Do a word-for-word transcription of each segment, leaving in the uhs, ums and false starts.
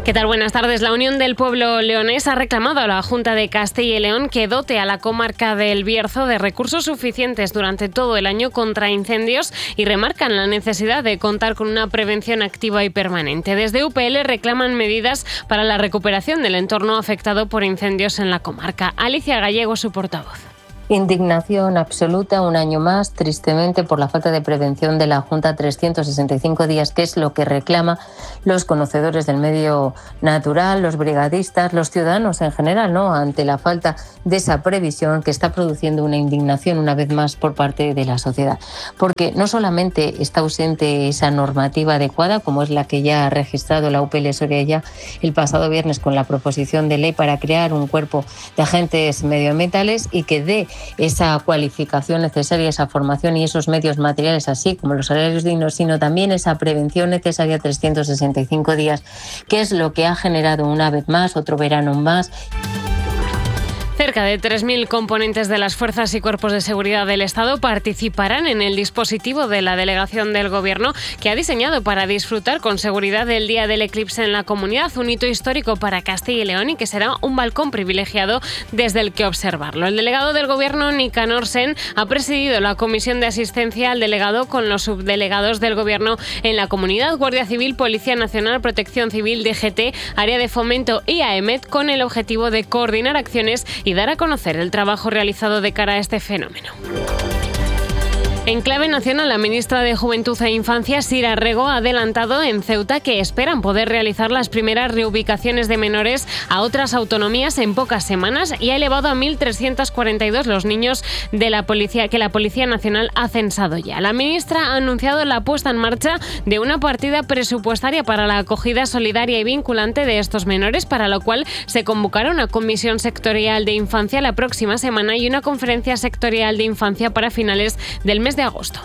¿Qué tal? Buenas tardes. La Unión del Pueblo Leonés ha reclamado a la Junta de Castilla y León que dote a la comarca del Bierzo de recursos suficientes durante todo el año contra incendios y remarcan la necesidad de contar con una prevención activa y permanente. Desde U P L reclaman medidas para la recuperación del entorno afectado por incendios en la comarca. Alicia Gallego, su portavoz. Indignación absoluta un año más, tristemente, por la falta de prevención de la Junta trescientos sesenta y cinco días, que es lo que reclama los conocedores del medio natural, los brigadistas, los ciudadanos en general, ¿no?, ante la falta de esa previsión que está produciendo una indignación una vez más por parte de la sociedad. Porque no solamente está ausente esa normativa adecuada, como es la que ya ha registrado la U P L Soria ya el pasado viernes con la proposición de ley para crear un cuerpo de agentes medioambientales y que dé esa cualificación necesaria, esa formación y esos medios materiales, así como los salarios dignos, sino también esa prevención necesaria trescientos sesenta y cinco días, que es lo que ha generado una vez más, otro verano más. Cerca de tres mil componentes de las fuerzas y cuerpos de seguridad del Estado participarán en el dispositivo de la delegación del Gobierno que ha diseñado para disfrutar con seguridad del Día del Eclipse en la comunidad, un hito histórico para Castilla y León y que será un balcón privilegiado desde el que observarlo. El delegado del Gobierno, Nicanor Sen, ha presidido la comisión de asistencia al delegado con los subdelegados del Gobierno en la comunidad, Guardia Civil, Policía Nacional, Protección Civil, D G T, Área de Fomento y A E M E T, con el objetivo de coordinar acciones y dar a conocer el trabajo realizado de cara a este fenómeno. En clave nacional, la ministra de Juventud e Infancia, Sira Rego, ha adelantado en Ceuta que esperan poder realizar las primeras reubicaciones de menores a otras autonomías en pocas semanas y ha elevado a mil trescientos cuarenta y dos los niños de la policía que la Policía Nacional ha censado ya. La ministra ha anunciado la puesta en marcha de una partida presupuestaria para la acogida solidaria y vinculante de estos menores, para lo cual se convocará una comisión sectorial de infancia la próxima semana y una conferencia sectorial de infancia para finales del mes de agosto.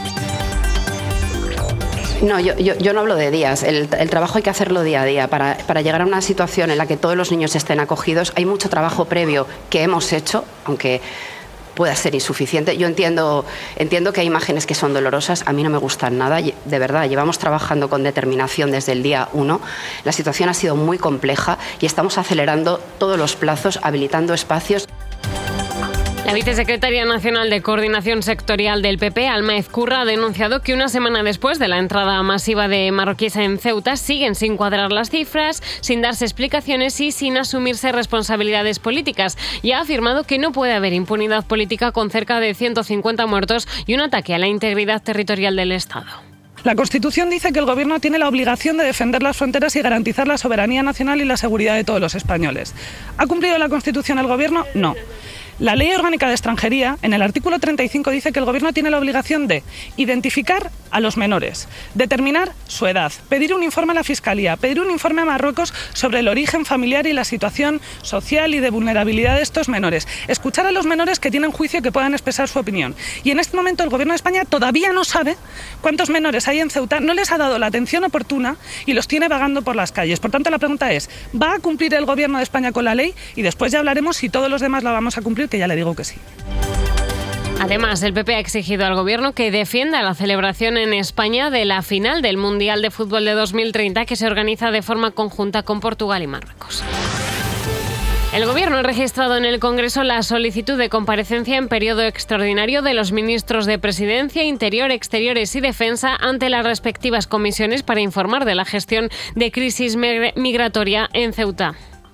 No, yo, yo, yo no hablo de días. El, el trabajo hay que hacerlo día a día. Para, para llegar a una situación en la que todos los niños estén acogidos, hay mucho trabajo previo que hemos hecho, aunque pueda ser insuficiente. Yo entiendo, entiendo que hay imágenes que son dolorosas. A mí no me gustan nada. De verdad, llevamos trabajando con determinación desde el día uno. La situación ha sido muy compleja y estamos acelerando todos los plazos, habilitando espacios. La vicesecretaria nacional de Coordinación Sectorial del P P, Alma Ezcurra, ha denunciado que una semana después de la entrada masiva de marroquíes en Ceuta siguen sin cuadrar las cifras, sin darse explicaciones y sin asumirse responsabilidades políticas. Y ha afirmado que no puede haber impunidad política con cerca de ciento cincuenta muertos y un ataque a la integridad territorial del Estado. La Constitución dice que el Gobierno tiene la obligación de defender las fronteras y garantizar la soberanía nacional y la seguridad de todos los españoles. ¿Ha cumplido la Constitución el Gobierno? No. La Ley Orgánica de Extranjería, en el artículo treinta y cinco, dice que el Gobierno tiene la obligación de identificar a los menores, determinar su edad, pedir un informe a la Fiscalía, pedir un informe a Marruecos sobre el origen familiar y la situación social y de vulnerabilidad de estos menores, escuchar a los menores que tienen juicio y que puedan expresar su opinión. Y en este momento el Gobierno de España todavía no sabe cuántos menores hay en Ceuta, no les ha dado la atención oportuna y los tiene vagando por las calles. Por tanto, la pregunta es, ¿va a cumplir el Gobierno de España con la ley? Y después ya hablaremos si todos los demás la vamos a cumplir, que ya le digo que sí. Además, el P P ha exigido al Gobierno que defienda la celebración en España de la final del Mundial de Fútbol de dos mil treinta, que se organiza de forma conjunta con Portugal y Marruecos. El Gobierno ha registrado en el Congreso la solicitud de comparecencia en periodo extraordinario de los ministros de Presidencia, Interior, Exteriores y Defensa ante las respectivas comisiones para informar de la gestión de crisis migratoria en Ceuta.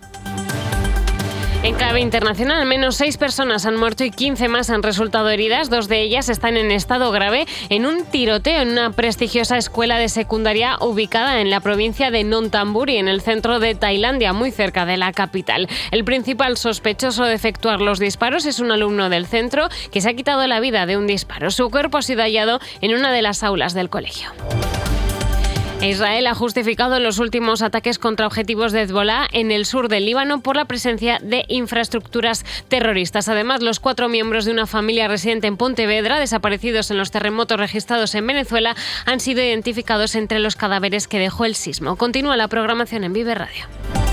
En clave internacional, al menos seis personas han muerto y quince más han resultado heridas. Dos de ellas están en estado grave en un tiroteo en una prestigiosa escuela de secundaria ubicada en la provincia de Nonthaburi, en el centro de Tailandia, muy cerca de la capital. El principal sospechoso de efectuar los disparos es un alumno del centro que se ha quitado la vida de un disparo. Su cuerpo ha sido hallado en una de las aulas del colegio. Israel ha justificado los últimos ataques contra objetivos de Hezbolá en el sur del Líbano por la presencia de infraestructuras terroristas. Además, los cuatro miembros de una familia residente en Pontevedra, desaparecidos en los terremotos registrados en Venezuela, han sido identificados entre los cadáveres que dejó el sismo. Continúa la programación en Vive Radio.